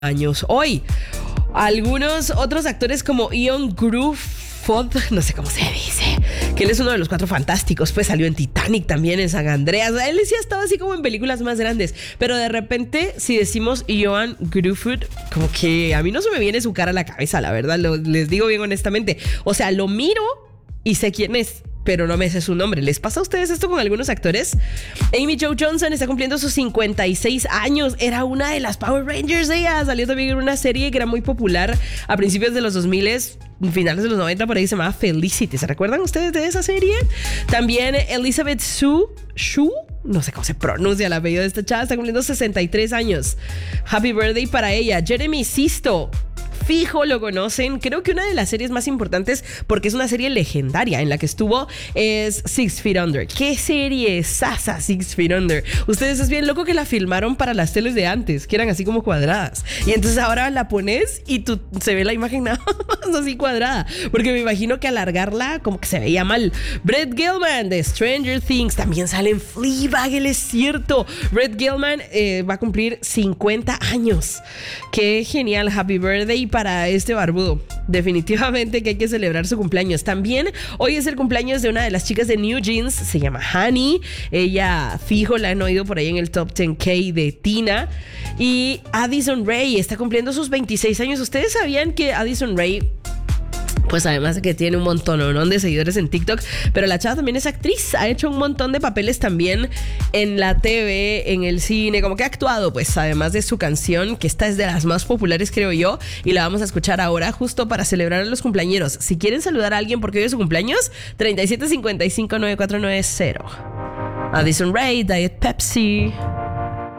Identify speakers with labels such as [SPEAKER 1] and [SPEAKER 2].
[SPEAKER 1] años hoy. Algunos otros actores como Ian Gruffudd, no sé cómo se dice, que él es uno de los Cuatro Fantásticos, pues salió en Titanic también, en San Andreas. Él sí ha estado así como en películas más grandes, pero de repente si decimos Ian Gruffudd, como que a mí no se me viene su cara a la cabeza, la verdad, les digo bien honestamente. O sea, lo miro y sé quién es, pero no me sé su nombre. ¿Les pasa a ustedes esto con algunos actores? Amy Jo Johnson está cumpliendo sus 56 años. Era una de las Power Rangers. Ella salió también en una serie que era muy popular a principios de los 2000, finales de los 90, por ahí, se llamaba Felicity. ¿Se recuerdan ustedes de esa serie? También Elizabeth Shue, no sé cómo se pronuncia el apellido de esta chava, está cumpliendo 63 años. Happy birthday para ella. Jeremy Sisto, fijo lo conocen. Creo que una de las series más importantes, porque es una serie legendaria en la que estuvo, es Six Feet Under. ¿Qué serie es esa Six Feet Under? Ustedes, es bien loco que la filmaron para las teles de antes, que eran así como cuadradas. Y entonces ahora la pones y se ve la imagen nada más así cuadrada. Porque me imagino que alargarla como que se veía mal. Brett Gelman de Stranger Things también sale en Fleabag, él es cierto. Brett Gelman va a cumplir 50 años. Qué genial, happy birthday para este barbudo. Definitivamente que hay que celebrar su cumpleaños. También hoy es el cumpleaños de una de las chicas de New Jeans, se llama Honey. Ella, fijo, la han oído por ahí en el Top 10K de Tina. Y Addison Rae está cumpliendo sus 26 años. ¿Ustedes sabían que Addison Rae, pues además de que tiene un montón de seguidores en TikTok, pero la chava también es actriz, ha hecho un montón de papeles también en la TV, en el cine, como que ha actuado, pues además de su canción, que esta es de las más populares, creo yo, y la vamos a escuchar ahora justo para celebrar a los cumpleañeros. Si quieren saludar a alguien porque hoy es su cumpleaños, 37559490. Addison Rae, Diet Pepsi.